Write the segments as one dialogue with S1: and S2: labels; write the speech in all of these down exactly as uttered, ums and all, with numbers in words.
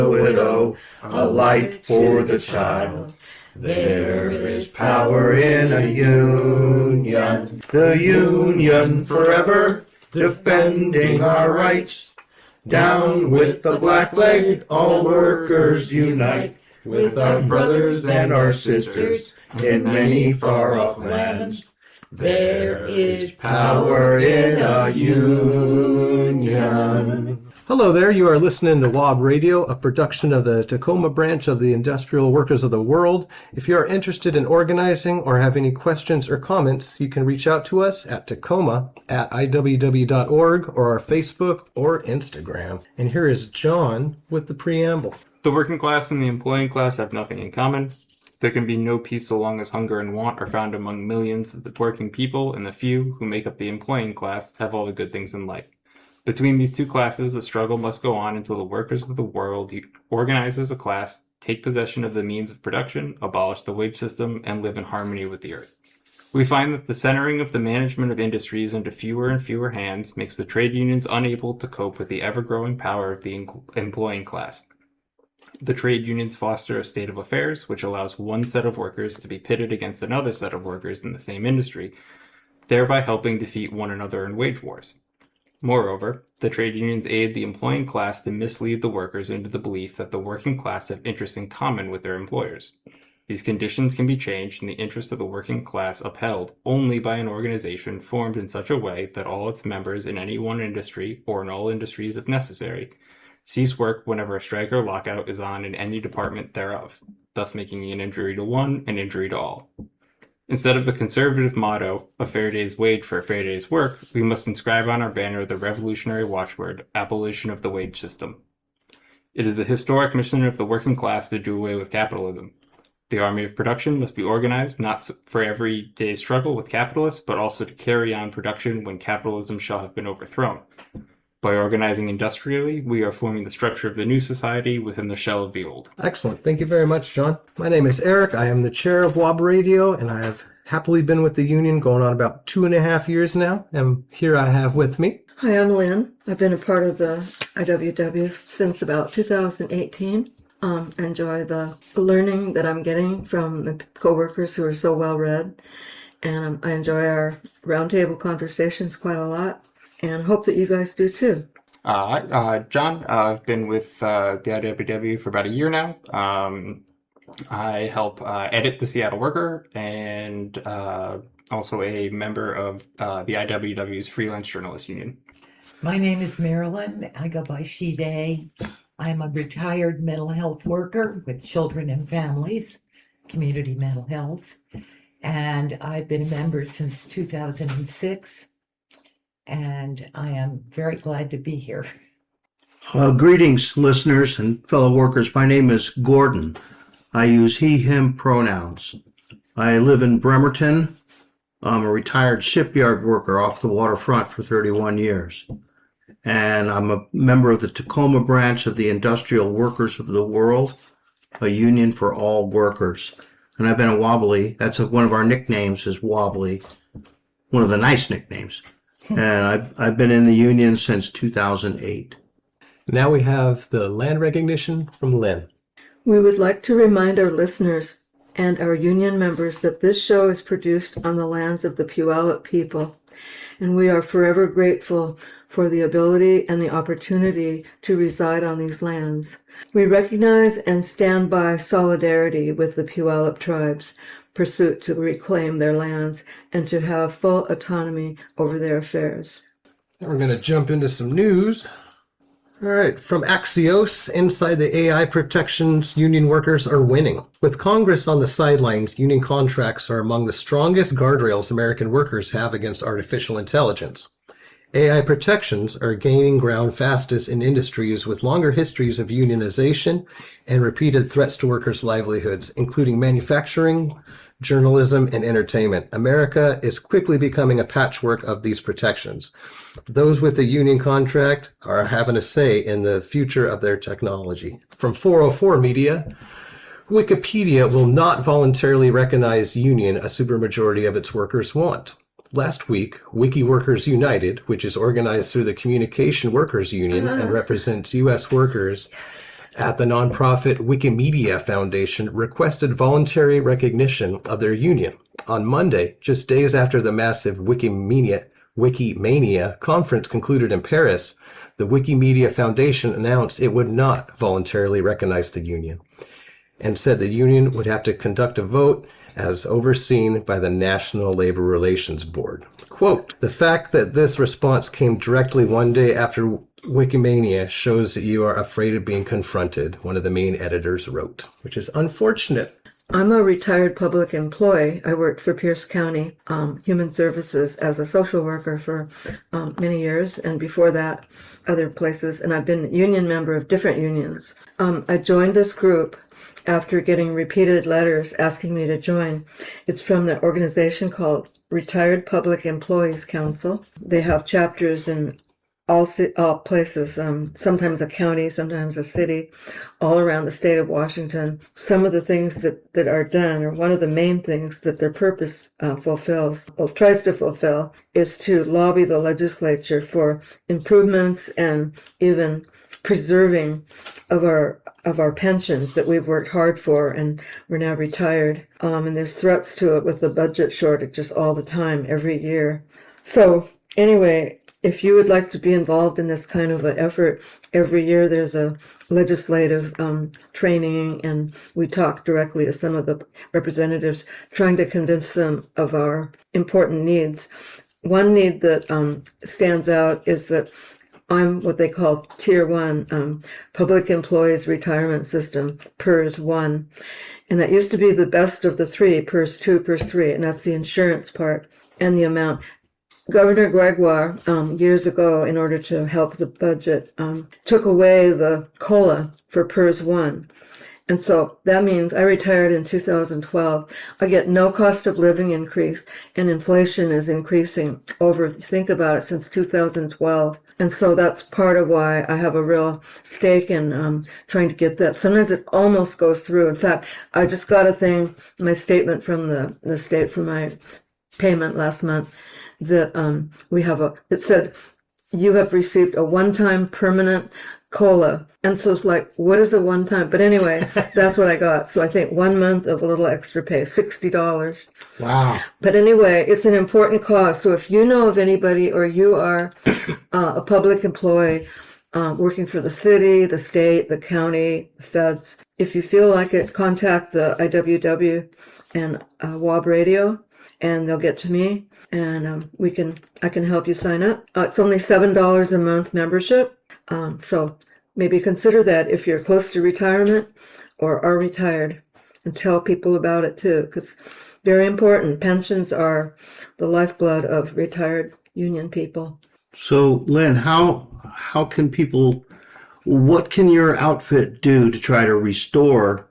S1: the widow, a light for the child. There is power in a union, the union forever, defending our rights. Down with the black leg, all workers unite, with our brothers and our sisters in many far-off lands. There is power in a union.
S2: Hello there, you are listening to W A B Radio, a production of the Tacoma branch of the Industrial Workers of the World. If you are interested in organizing or have any questions or comments, you can reach out to us at Tacoma at I W W dot org or our Facebook or Instagram. And here is John with the preamble.
S3: The working class and the employing class have nothing in common. There can be no peace so long as hunger and want are found among millions of the working people, and the few who make up the employing class have all the good things in life. Between these two classes, a struggle must go on until the workers of the world organize as a class, take possession of the means of production, abolish the wage system, and live in harmony with the earth. We find that the centering of the management of industries into fewer and fewer hands makes the trade unions unable to cope with the ever-growing power of the employing class. The trade unions foster a state of affairs which allows one set of workers to be pitted against another set of workers in the same industry, thereby helping defeat one another in wage wars. Moreover, the trade unions aid the employing class to mislead the workers into the belief that the working class have interests in common with their employers. These conditions can be changed in the interest of the working class upheld only by an organization formed in such a way that all its members in any one industry, or in all industries if necessary, cease work whenever a strike or lockout is on in any department thereof, thus making an injury to one an injury to all. Instead of the conservative motto, a fair day's wage for a fair day's work, we must inscribe on our banner the revolutionary watchword, abolition of the wage system. It is the historic mission of the working class to do away with capitalism. The army of production must be organized not for every day's struggle with capitalists, but also to carry on production when capitalism shall have been overthrown. By organizing industrially, we are forming the structure of the new society within the shell of the old.
S2: Excellent. Thank you very much, John. My name is Eric. I am the chair of W A B Radio, and I have happily been with the union going on about two and a half years now. And here I have with me.
S4: Hi, I'm Lynn. I've been a part of the I W W since about two thousand eighteen. Um, I enjoy the learning that I'm getting from coworkers who are so well read. And um, I enjoy our roundtable conversations quite a lot. And hope that you guys do too.
S3: Uh, uh, John, uh, I've been with uh, the I W W for about a year now. Um, I help uh, edit the Seattle Worker and uh, also a member of uh, the I W W's Freelance Journalists Union.
S5: My name is Marilyn. I go by She Day. I'm a retired mental health worker with children and families, community mental health. And I've been a member since two thousand six. And I am very glad to be here.
S1: Uh, greetings, listeners and fellow workers. My name is Gordon. I use he, him pronouns. I live in Bremerton. I'm a retired shipyard worker off the waterfront for thirty-one years. And I'm a member of the Tacoma branch of the Industrial Workers of the World, a union for all workers. And I've been a Wobbly. That's a, one of our nicknames is Wobbly, one of the nice nicknames. And I've, I've been in the union since two thousand eight.
S2: Now we have the land recognition from Lynn.
S4: We would like to remind our listeners and our union members that this show is produced on the lands of the Puyallup people, and we are forever grateful for the ability and the opportunity to reside on these lands. We recognize and stand by solidarity with the Puyallup tribes' pursuit to reclaim their lands and to have full autonomy over their affairs.
S2: We're going to jump into some news. All right, from Axios, inside the A I protections, union workers are winning. With Congress on the sidelines, union contracts are among the strongest guardrails American workers have against artificial intelligence. A I protections are gaining ground fastest in industries with longer histories of unionization and repeated threats to workers' livelihoods, including manufacturing, journalism, and entertainment. America is quickly becoming a patchwork of these protections. Those with a union contract are having a say in the future of their technology. From four oh four Media, Wikipedia will not voluntarily recognize union a supermajority of its workers want. Last week, Wiki Workers United, which is organized through the Communication Workers Union and represents U S workers, at the nonprofit Wikimedia Foundation requested voluntary recognition of their union. On Monday, just days after the massive Wikimedia, Wikimania conference concluded in Paris, the Wikimedia Foundation announced it would not voluntarily recognize the union and said the union would have to conduct a vote as overseen by the National Labor Relations Board. Quote, the fact that this response came directly one day after Wikimania shows that you are afraid of being confronted, one of the main editors wrote, which is unfortunate.
S4: I'm a retired public employee. I worked for Pierce County um, Human Services as a social worker for um, many years, and before that, other places. And I've been a union member of different unions. Um, I joined this group after getting repeated letters asking me to join. It's from the organization called Retired Public Employees Council. They have chapters in all, all places, um, sometimes a county, sometimes a city, all around the state of Washington. Some of the things that, that are done, or one of the main things that their purpose uh, fulfills, well, tries to fulfill, is to lobby the legislature for improvements and even preserving of our of our pensions that we've worked hard for and we're now retired. Um, and there's threats to it with the budget shortages all the time, every year. So anyway, if you would like to be involved in this kind of an effort, every year there's a legislative um, training, and we talk directly to some of the representatives, trying to convince them of our important needs. One need that um, stands out is that I'm what they call Tier One, um, Public Employees Retirement System, PERS One, and that used to be the best of the three, PERS Two, PERS Three, and that's the insurance part and the amount. Governor Gregoire, um, years ago, in order to help the budget, um, took away the COLA for PERS One. And so that means I retired in two thousand twelve. I get no cost of living increase, and inflation is increasing over, think about it, since two thousand twelve. And so that's part of why I have a real stake in um, trying to get that. Sometimes it almost goes through. In fact, I just got a thing, my statement from the, the state for my payment last month, that um, we have a, it said, you have received a one-time permanent COLA. And so it's like, what is a one-time? But anyway, that's what I got. So I think one month of a little extra pay, sixty dollars.
S2: Wow.
S4: But anyway, it's an important cause. So if you know of anybody, or you are uh, a public employee uh, working for the city, the state, the county, the feds, if you feel like it, contact the I W W and uh, W A B Radio, and they'll get to me, and um, we can I can help you sign up. Uh, it's only seven dollars a month membership. Um, so maybe consider that if you're close to retirement or are retired, and tell people about it too, because very important. Pensions are the lifeblood of retired union people.
S1: So, Lynn, how how can people, what can your outfit do to try to restore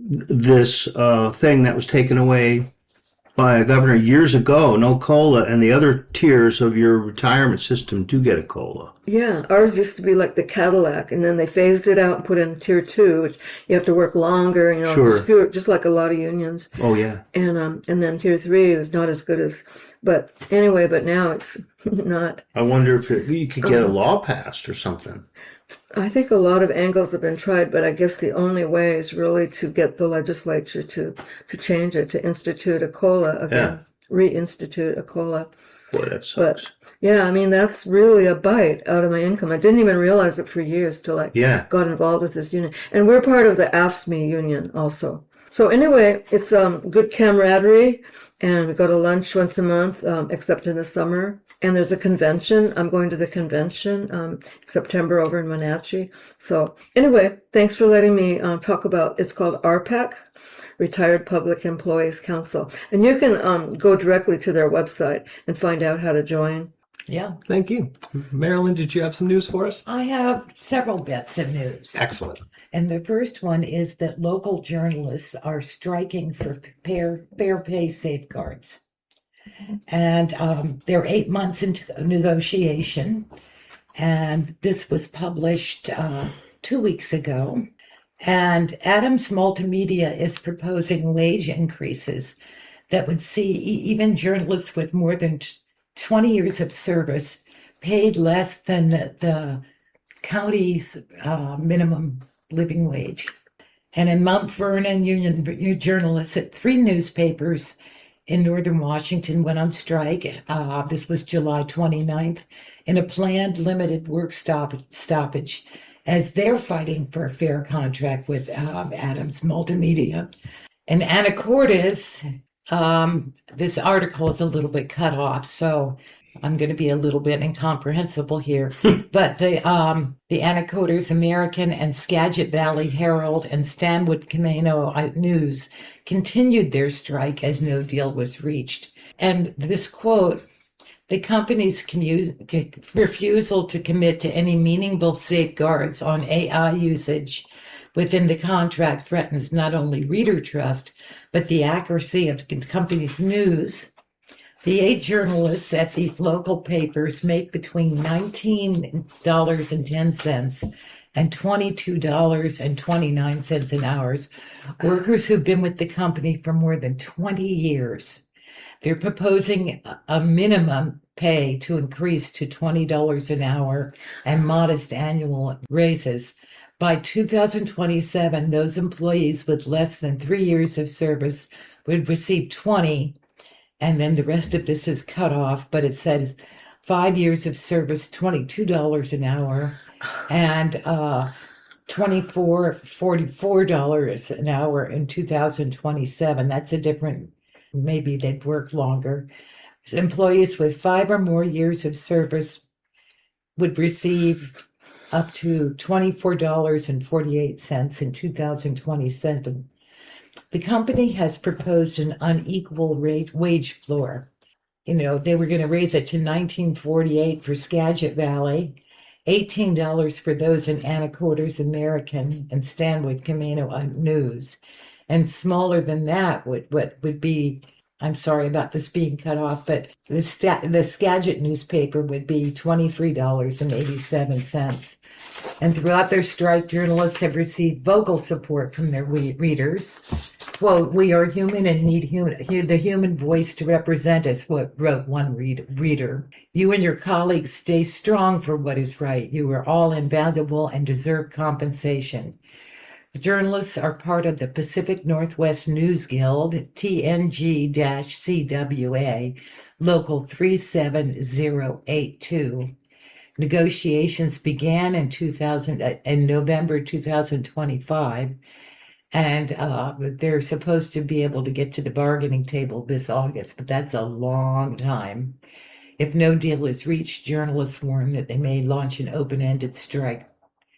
S1: this uh, thing that was taken away by a governor years ago, no COLA, and the other tiers of your retirement system do get a COLA?
S4: Yeah, ours used to be like the Cadillac, and then they phased it out and put in Tier Two, which you have to work longer, you know,
S1: Sure.
S4: just, fewer, just like a lot of unions.
S1: Oh, yeah.
S4: And um, and then Tier Three is not as good as, but anyway, but now it's not.
S1: I wonder if it, you could get a law passed or something.
S4: I think a lot of angles have been tried, but I guess the only way is really to get the legislature to, to change it, to institute a COLA again, reinstitute a COLA.
S1: Boy, that sucks.
S4: But yeah, I mean, that's really a bite out of my income. I didn't even realize it for years till I
S1: Yeah.
S4: got involved with this union. And we're part of the A F S C M E union also. So anyway, it's um good camaraderie, and we go to lunch once a month, um, except in the summer. And there's a convention. I'm going to the convention um, September over in Wenatchee. So anyway, thanks for letting me uh, talk about, it's called R P E C, Retired Public Employees Council. And you can um, go directly to their website and find out how to join.
S5: Yeah.
S2: Thank you. Marilyn, did you have some news for us?
S5: I have several bits of news.
S2: Excellent.
S5: And the first one is that local journalists are striking for fair, fair pay safeguards. And um, they're eight months into negotiation. And this was published uh, two weeks ago. And Adams Multimedia is proposing wage increases that would see e- even journalists with more than t- twenty years of service paid less than the, the county's uh, minimum living wage. And in Mount Vernon, union journalists at three newspapers in northern Washington went on strike. Uh, this was July twenty-ninth in a planned limited work stop, stoppage as they're fighting for a fair contract with uh, Adams Multimedia. And Anacortes, um, this article is a little bit cut off, so I'm going to be a little bit incomprehensible here. But the um, the Anacortes American and Skagit Valley Herald and Stanwood Camino News continued their strike as no deal was reached. And this quote, the company's commu- refusal to commit to any meaningful safeguards on A I usage within the contract threatens not only reader trust, but the accuracy of the company's news. The eight journalists at these local papers make between nineteen dollars and ten cents and twenty-two dollars and twenty-nine cents an hour, workers who've been with the company for more than twenty years. They're proposing a minimum pay to increase to twenty dollars an hour and modest annual raises. By two thousand twenty-seven, those employees with less than three years of service would receive twenty, and then the rest of this is cut off, but it says five years of service, twenty-two dollars an hour, and uh, twenty-four, forty-four dollars an hour in two thousand twenty-seven. That's a different, maybe they'd work longer. Employees with five or more years of service would receive up to twenty-four dollars and forty-eight cents in two thousand twenty-seven. The company has proposed an unequal rate wage floor. You know, they were going to raise it to nineteen forty-eight for Skagit Valley, eighteen dollars for those in Anacortes American and Stanwood Camino News, and smaller than that would what would be. I'm sorry about this being cut off, but the Sta- the Skagit newspaper would be twenty-three dollars and eighty-seven cents. And throughout their strike, journalists have received vocal support from their we- readers. Quote, "We are human and need human, the human voice to represent us," what wrote one read- reader. "You and your colleagues stay strong for what is right. You are all invaluable and deserve compensation." The journalists are part of the Pacific Northwest News Guild, T N G C W A, Local three seven zero eight two. Negotiations began in two thousand, uh, in November two thousand twenty-five, and uh, they're supposed to be able to get to the bargaining table this August, but that's a long time. If no deal is reached, journalists warn that they may launch an open-ended strike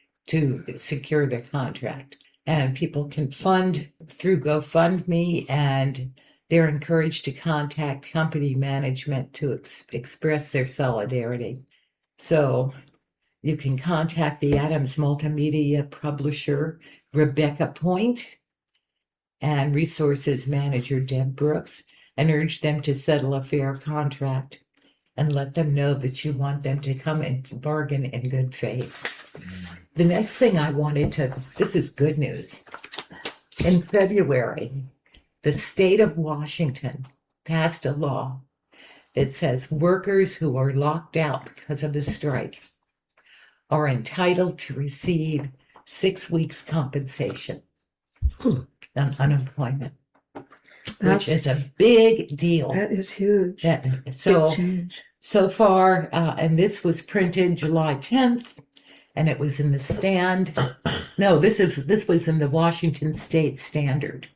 S5: to secure their contract. And people can fund through GoFundMe, and they're encouraged to contact company management to ex- express their solidarity. So you can contact the Adams Multimedia publisher, Rebecca Point, and resources manager, Deb Brooks, and urge them to settle a fair contract and let them know that you want them to come and bargain in good faith. The next thing I wanted to, this is good news. In February, the state of Washington passed a law that says workers who are locked out because of the strike are entitled to receive six weeks compensation on unemployment,
S4: That's,
S5: which is a big deal.
S4: that is huge.
S5: That- so,
S4: Big change.
S5: so far, uh, and this was printed July tenth. And it was in the Stand. No, this is this was in the Washington State Standard.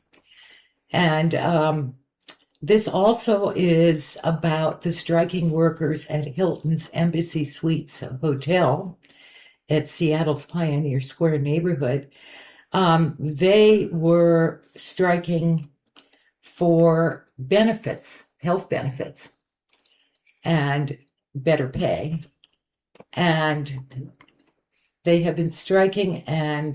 S5: And um, this also is about the striking workers at Hilton's Embassy Suites Hotel at Seattle's Pioneer Square neighborhood. Um, they were striking for benefits, health benefits, and better pay. And they have been striking, and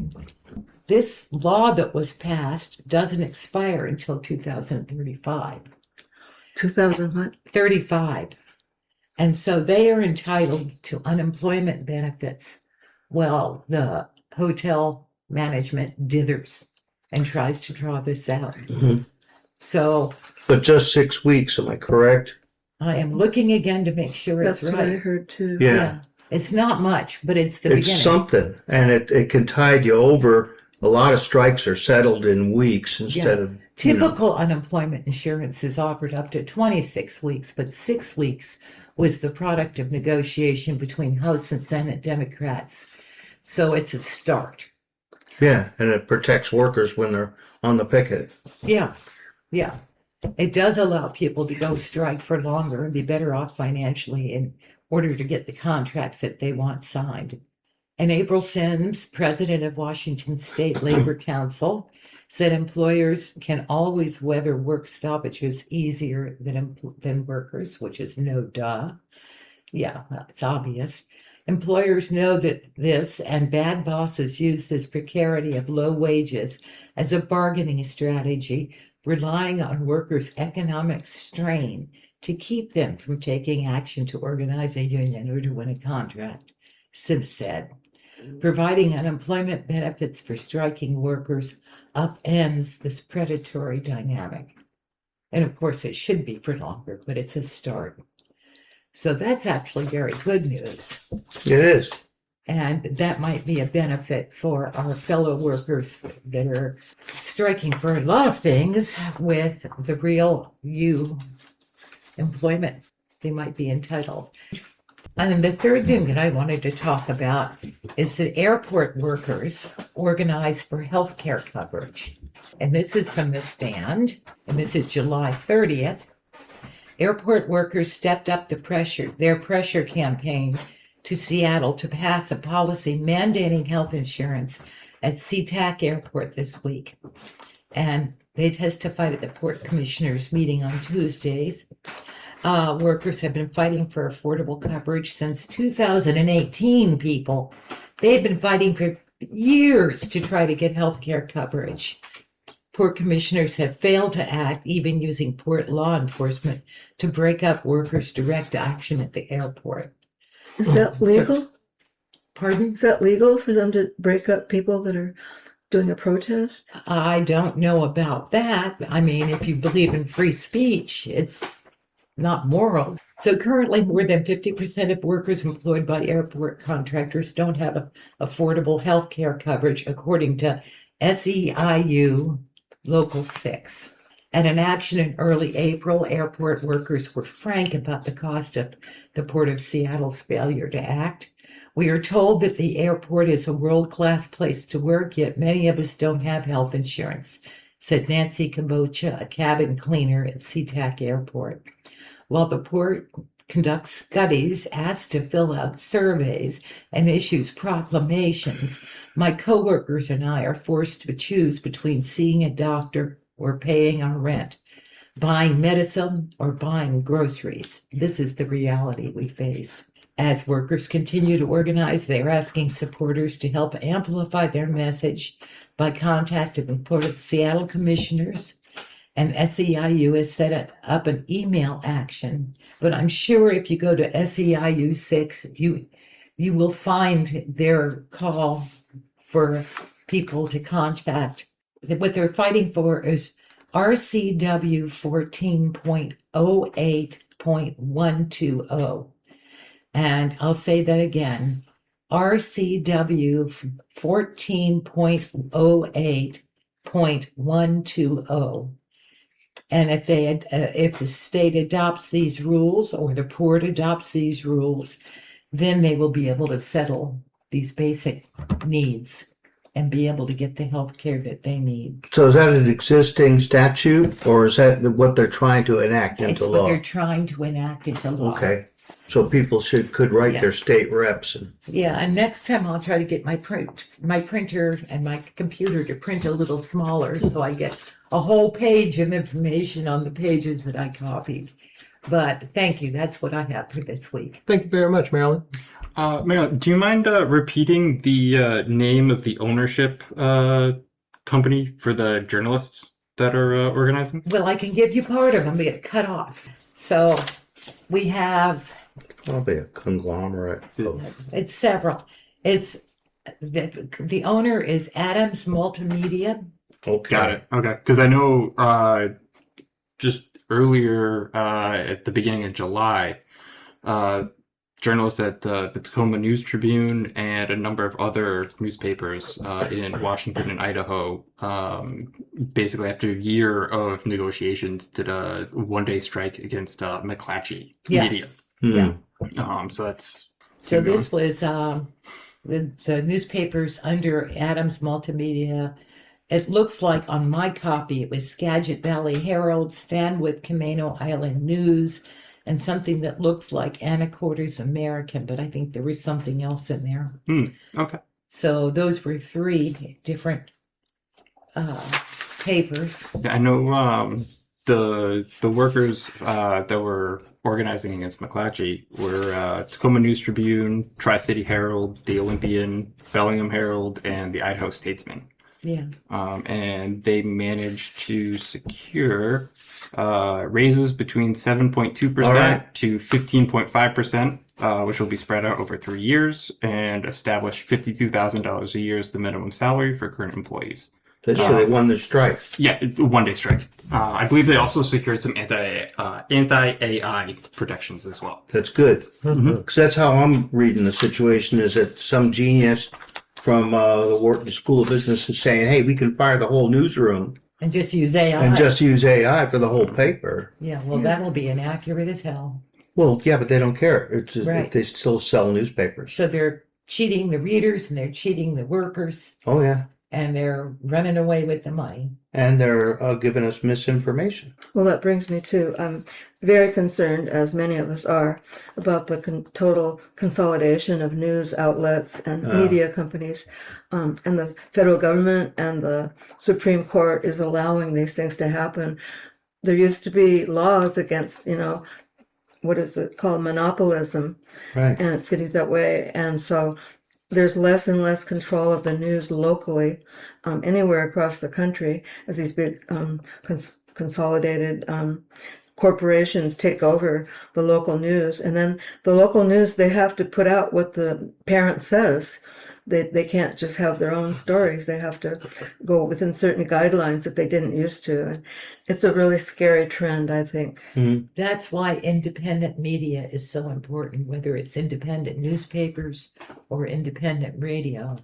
S5: this law that was passed doesn't expire until two thousand thirty-five.
S4: two thousand what?
S5: thirty-five. And so they are entitled to unemployment benefits. Well, the hotel management dithers and tries to draw this out.
S1: Mhm.
S5: So
S1: But just six weeks, am I correct?
S5: I am looking again to make sure
S4: That's
S5: it's
S4: what I
S5: right.
S4: heard too.
S1: Yeah.
S5: It's not much, but it's the
S1: It's
S5: beginning.
S1: something, and it, it can tide you over. A lot of strikes are settled in weeks instead
S5: Yeah.
S1: of, you know,
S5: Typical unemployment insurance is offered up to twenty-six weeks, but six weeks was the product of negotiation between House and Senate Democrats. So it's a start.
S1: yeah, and it protects workers when they're on the picket.
S5: Yeah, yeah. It does allow people to go strike for longer and be better off financially in order to get the contracts that they want signed. And April Sims, president of Washington State Labor Council, said employers can always weather work stoppages easier than, empl- than workers, which is no duh. Yeah, well, it's obvious. Employers know that this, and bad bosses use this precarity of low wages as a bargaining strategy, relying on workers' economic strain to keep them from taking action to organize a union or to win a contract, Sims said. Providing unemployment benefits for striking workers upends this predatory dynamic. And of course, it should be for longer, but it's a start. So that's actually very good news.
S1: It is.
S5: And that might be a benefit for our fellow workers that are striking for a lot of things with the real you employment they might be entitled. And the third thing that I wanted to talk about is that airport workers organize for healthcare coverage. And this is from The Stand, and this is July thirtieth. Airport workers stepped up the pressure, their pressure campaign to Seattle to pass a policy mandating health insurance at SeaTac Airport this week. And they testified at the Port Commissioners meeting on Tuesdays. Uh, workers have been fighting for affordable coverage since two thousand eighteen, people. They've been fighting for years to try to get health care coverage. Port commissioners have failed to act, even using port law enforcement to break up workers' direct action at the airport.
S4: Is that legal?
S5: Pardon?
S4: Is that legal for them to break up people that are doing a protest?
S5: I don't know about that. I mean, if you believe in free speech, it's not moral. So currently, more than fifty percent of workers employed by airport contractors don't have a- affordable health care coverage, according to S E I U Local six. At an action in early April, airport workers were frank about the cost of the Port of Seattle's failure to act. We are told that the airport is a world-class place to work, yet many of us don't have health insurance, said Nancy Kabocha, a cabin cleaner at SeaTac Airport. While the port conducts studies, asks to fill out surveys, and issues proclamations, my coworkers and I are forced to choose between seeing a doctor or paying our rent, buying medicine or buying groceries. This is the reality we face. As workers continue to organize, they're asking supporters to help amplify their message by contacting the Port of Seattle commissioners, and S E I U has set up an email action. But I'm sure if you go to S E I U six, you you will find their call for people to contact. What they're fighting for is R C W fourteen point oh eight point one two oh. And I'll say that again, R C W fourteen point oh eight point one two oh. And if they had, uh, if the state adopts these rules or the port adopts these rules, then they will be able to settle these basic needs and be able to get the health care that they need.
S1: So is that an existing statute, or is that the- what they're trying to enact
S5: It's
S1: into
S5: what
S1: law?
S5: they're trying to enact into law.
S1: Okay, so people should, could write
S5: Yeah.
S1: their state reps and,
S5: Yeah, and next time I'll try to get my print, my printer and my computer to print a little smaller so I get a whole page of information on the pages that I copied. But thank you, that's what I have for this week.
S2: Thank you very much, Marilyn.
S3: Uh, Marilyn, do you mind uh, repeating the uh, name of the ownership uh, company for the journalists that are uh, organizing?
S5: Well, I can give you part of them, they get cut off. So we have,
S1: probably a conglomerate of,
S5: it's several. It's, the, the owner is Adams Multimedia.
S1: okay.
S3: Got it. Okay. Because I know uh, just earlier uh, at the beginning of July, uh, journalists at uh, the Tacoma News Tribune and a number of other newspapers uh, in Washington and Idaho, um, basically after a year of negotiations, did a one-day strike against uh, McClatchy
S5: Yeah.
S3: Media.
S1: Hmm.
S5: Yeah.
S3: Um, so that's
S5: So this was uh, the, the newspapers under Adams Multimedia. It looks like on my copy it was Skagit Valley Herald, Stanwood Camano Island News, and something that looks like Anacortes American, but I think there was something else in there.
S3: Hmm, okay.
S5: So those were three different uh, papers.
S3: I know um, the the workers uh, that were organizing against McClatchy were uh, Tacoma News Tribune, Tri-City Herald, the Olympian, Bellingham Herald, and the Idaho Statesman.
S5: Yeah.
S3: Um, and they managed to secure uh, raises between seven point two
S1: All
S3: percent
S1: right.
S3: to fifteen point five percent, uh, which will be spread out over three years, and establish fifty-two thousand dollars a year as the minimum salary for current employees.
S1: They so they won the strike.
S3: Yeah, one day strike. Uh, I believe they also secured some anti uh, anti A I protections as well.
S1: That's good. Because that's how I'm reading the situation, is that some genius from uh, the Wharton School of Business is saying, hey, we can fire the whole newsroom
S5: And just use A I.
S1: and just use A I for the whole paper.
S5: yeah, well, that'll be inaccurate as hell.
S1: Well, yeah, but they don't care. It's
S5: Right.
S1: They still sell newspapers.
S5: So they're cheating the readers and they're cheating the workers
S1: Oh, yeah.
S5: and they're running away with the money.
S1: And they're uh, giving us misinformation.
S4: Well, that brings me to, I'm very concerned, as many of us are, about the con- total consolidation of news outlets and media companies. Um, and the federal government and the Supreme Court is allowing these things to happen. There used to be laws against, you know, what is it called, monopolism,
S1: Right.
S4: and it's getting that way. And so there's less and less control of the news locally, um, anywhere across the country, as these big um, cons- consolidated um, corporations take over the local news. And then the local news, they have to put out what the parent says. They, they can't just have their own stories. They have to go within certain guidelines that they didn't used to. And it's a really scary trend, I think.
S5: That's why independent media is so important, whether it's independent newspapers or independent radio.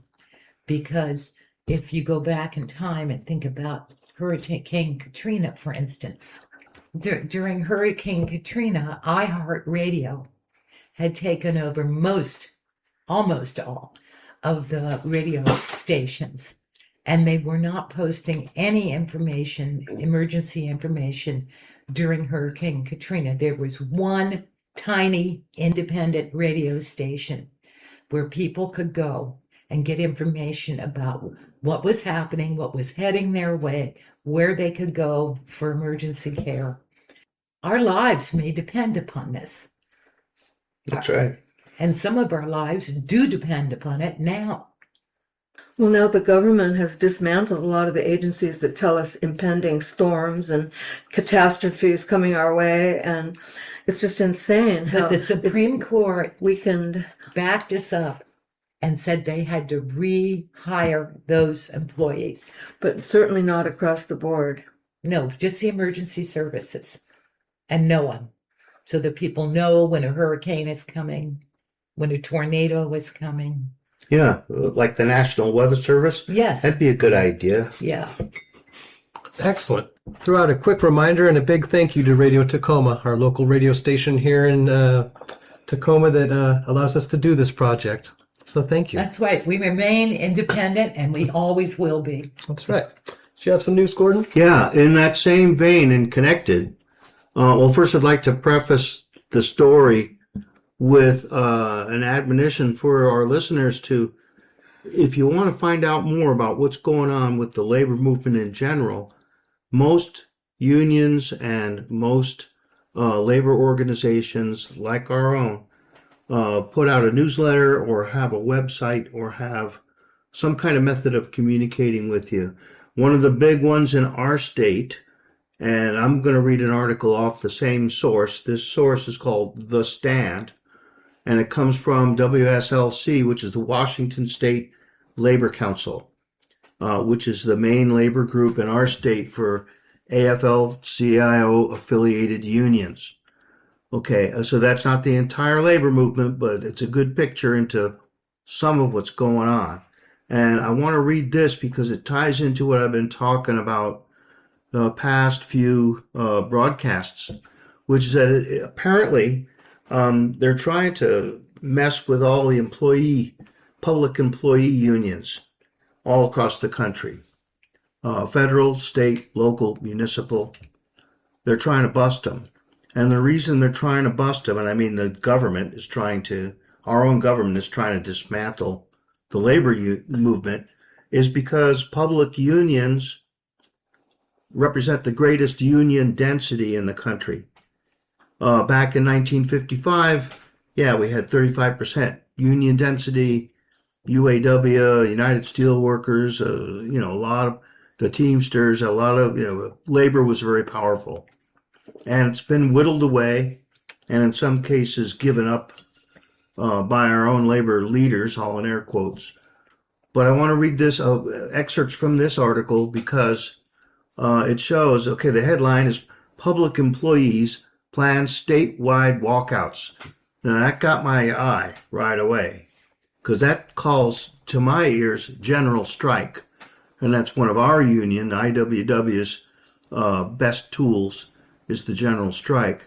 S5: Because if you go back in time and think about Hurricane Katrina, for instance, dur- during Hurricane Katrina, iHeartRadio had taken over most, almost all, of the radio stations. And they were not posting any information, emergency information, during Hurricane Katrina. There was one tiny independent radio station where people could go and get information about what was happening, what was heading their way, where they could go for emergency care. Our lives may depend upon this.
S1: That's right.
S5: And some of our lives do depend upon it now.
S4: Well, now the government has dismantled a lot of the agencies that tell us impending storms and catastrophes coming our way. And it's just insane how
S5: But the Supreme Court
S4: weakened.
S5: backed us up and said they had to rehire those employees.
S4: But certainly not across the board.
S5: No, just the emergency services and no one. So that people know when a hurricane is coming, when a tornado is coming.
S1: Yeah, like the National Weather Service.
S5: Yes.
S1: That'd be a good idea.
S5: Yeah.
S2: Excellent. Throw out a quick reminder and a big thank you to Radio Tacoma, our local radio station here in uh, Tacoma that uh, allows us to do this project. So thank you.
S5: That's right. We remain independent and we always will be.
S2: That's right. Do you have some news, Gordon?
S1: Yeah, in that same vein and connected, uh, well, first I'd like to preface the story with uh, an admonition for our listeners to, if you want to find out more about what's going on with the labor movement in general, most unions and most uh, labor organizations like our own uh, put out a newsletter or have a website or have some kind of method of communicating with you. One of the big ones in our state, and I'm going to read an article off the same source. This source is called The Stand, and it comes from W S L C, which is the Washington State Labor Council, uh, which is the main labor group in our state for A F L C I O affiliated unions. Okay, uh, so that's not the entire labor movement, but it's a good picture into some of what's going on. And I want to read this because it ties into what I've been talking about the past few uh, broadcasts, which is that it, apparently um, they're trying to mess with all the employee, public employee unions all across the country, uh, federal, state, local, municipal. They're trying to bust them. And the reason they're trying to bust them, and I mean the government is trying to, our own government is trying to dismantle the labor u- movement, is because public unions represent the greatest union density in the country. Uh, back in nineteen fifty-five, yeah, we had thirty-five percent union density, U A W, United Steelworkers, uh, you know, a lot of the Teamsters, a lot of, you know, labor was very powerful. And it's been whittled away, and in some cases given up uh, by our own labor leaders, all in air quotes. But I want to read this uh, excerpts from this article because uh, it shows, okay, the headline is Public Employees Plan Statewide Walkouts. Now that got my eye right away because that calls to my ears general strike. And that's one of our union, I W W's uh, best tools is the general strike.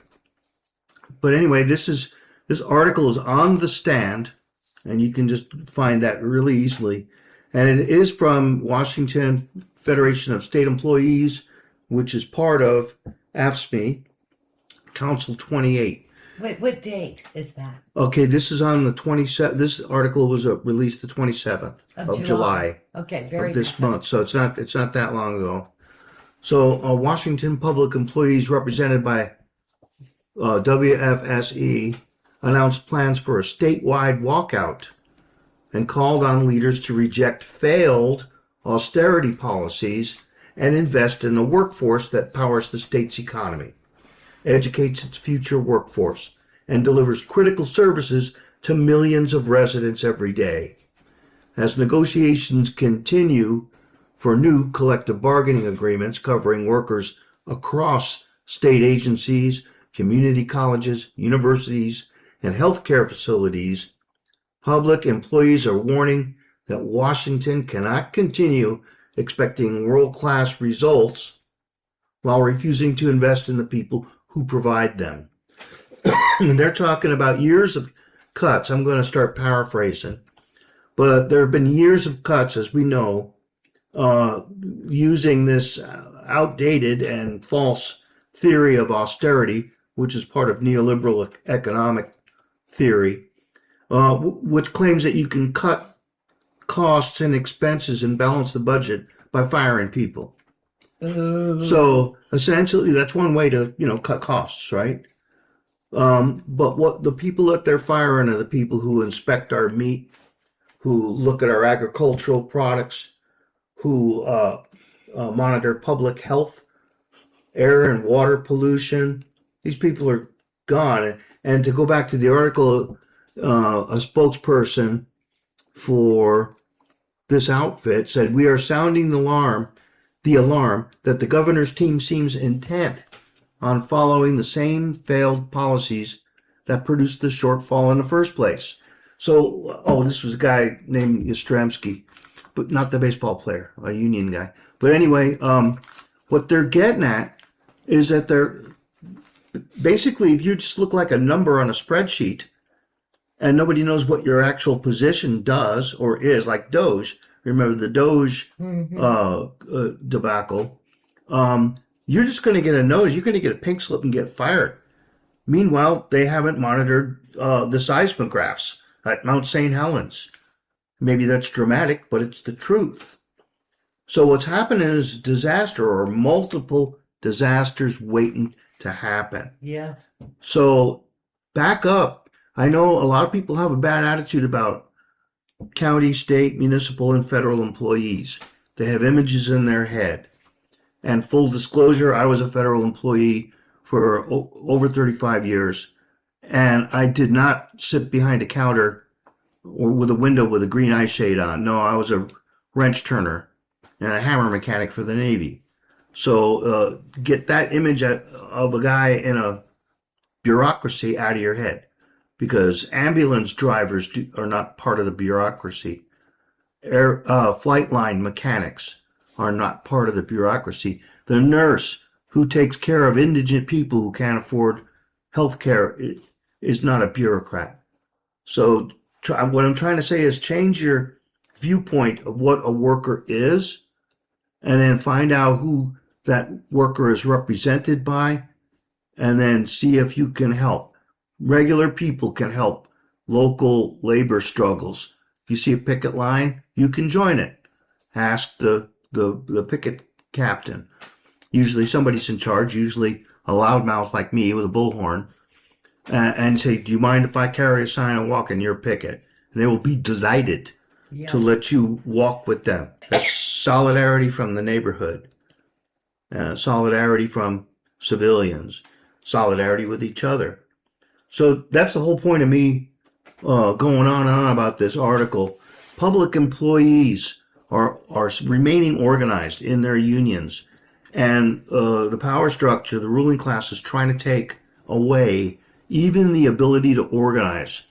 S1: But anyway, this is this article is on the stand, and you can just find that really easily. And it is from Washington Federation of State Employees, which is part of A F S M E, Council twenty-eight.
S5: Wait, what date is that?
S1: Okay, this is on the twenty-seventh. This article was uh, released the twenty-seventh
S5: Of
S1: of,
S5: July.
S1: July,
S5: Okay, very
S1: of this
S5: recent.
S1: month. So it's not it's not that long ago. So uh, Washington public employees represented by uh, W F S E announced plans for a statewide walkout and called on leaders to reject failed austerity policies and invest in a workforce that powers the state's economy, educates its future workforce, and delivers critical services to millions of residents every day. As negotiations continue for new collective bargaining agreements covering workers across state agencies, community colleges, universities, and healthcare facilities, public employees are warning that Washington cannot continue expecting world-class results while refusing to invest in the people who provide them. And they're talking about years of cuts. I'm going to start paraphrasing. But there have been years of cuts, as we know, uh, using this outdated and false theory of austerity, which is part of neoliberal ec- economic theory, uh, w- which claims that you can cut costs and expenses and balance the budget by firing people.
S5: Ooh.
S1: So essentially, that's one way to, you know, cut costs, right? Um, but what the people that they're firing are the people who inspect our meat, who look at our agricultural products, who uh, uh, monitor public health, air and water pollution. These people are gone. And to go back to the article, uh, a spokesperson for this outfit said, "We are sounding the alarm, the alarm that the governor's team seems intent on following the same failed policies that produced the shortfall in the first place." So, oh, this was a guy named Yastrzemski, but not the baseball player, a union guy. But anyway, um, what they're getting at is that they're basically, if you just look like a number on a spreadsheet and nobody knows what your actual position does or is, like Doge, remember the Doge
S5: Mhm.
S1: uh, uh, debacle, um, you're just going to get a notice. You're going to get a pink slip and get fired. Meanwhile, they haven't monitored uh, the seismographs at Mount Saint Helens. Maybe that's dramatic, but it's the truth. So what's happening is disaster or multiple disasters waiting to happen.
S5: Yeah.
S1: So back up. I know a lot of people have a bad attitude about county, state, municipal, and federal employees. They have images in their head. And full disclosure, I was a federal employee for o- over thirty-five years, and I did not sit behind a counter or with a window with a green eye shade on. No, I was a wrench turner and a hammer mechanic for the Navy. So uh, get that image of a guy in a bureaucracy out of your head, because ambulance drivers do, are not part of the bureaucracy. Air, uh, flight line mechanics are not part of the bureaucracy. The nurse who takes care of indigent people who can't afford health care is not a bureaucrat. So try, what I'm trying to say is change your viewpoint of what a worker is, and then find out who that worker is represented by, and then see if you can help. Regular people can help local labor struggles. If you see a picket line, you can join it. Ask the, the, the picket captain. Usually somebody's in charge, usually a loudmouth like me with a bullhorn, uh, and say, do you mind if I carry a sign and walk in your picket? And they will be delighted
S5: Yes.
S1: to let you walk with them. That's solidarity from the neighborhood, uh, solidarity from civilians, solidarity with each other. So that's the whole point of me uh, going on and on about this article. Public employees are, are remaining organized in their unions, and uh, the power structure, the ruling class, is trying to take away even the ability to organize.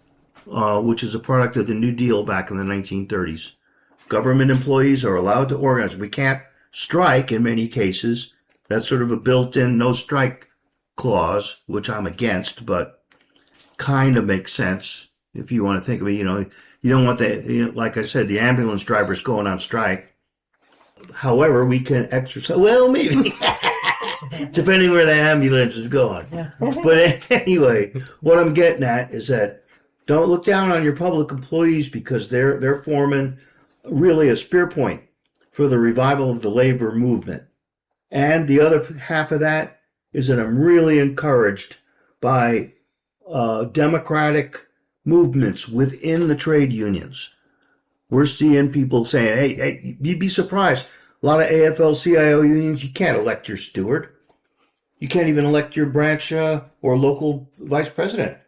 S1: Uh, which is a product of the New Deal back in the nineteen thirties. Government employees are allowed to organize. We can't strike in many cases. That's sort of a built-in no strike clause, which I'm against, but kind of makes sense if you want to think of it. You know, you don't want the, you know, like I said, the ambulance drivers going on strike. However, we can exercise, well, maybe, depending where the ambulance is going.
S5: Yeah.
S1: But anyway, what I'm getting at is that don't look down on your public employees, because they're they're forming really a spear point for the revival of the labor movement. And the other half of that is that I'm really encouraged by uh, democratic movements within the trade unions. We're seeing people saying, hey, hey, you'd be surprised. A lot of A F L C I O unions, you can't elect your steward. You can't even elect your branch uh, or local vice president.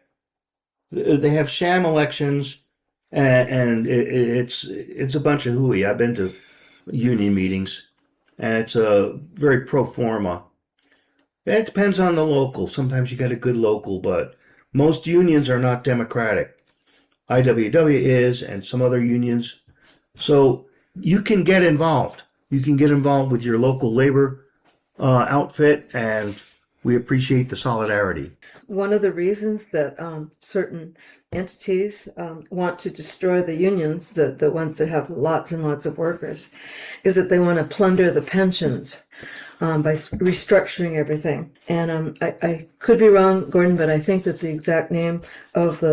S1: They have sham elections, and, and it, it's it's a bunch of hooey. I've been to union meetings, and it's a very pro forma. It depends on the local. Sometimes you got a good local, but most unions are not democratic. I W W is, and some other unions. So you can get involved. You can get involved with your local labor uh, outfit, and we appreciate the solidarity.
S4: One of the reasons that um, certain entities um, want to destroy the unions, the, the ones that have lots and lots of workers, is that they want to plunder the pensions um, by s- restructuring everything. And um, I, I could be wrong, Gordon, but I think that the exact name of the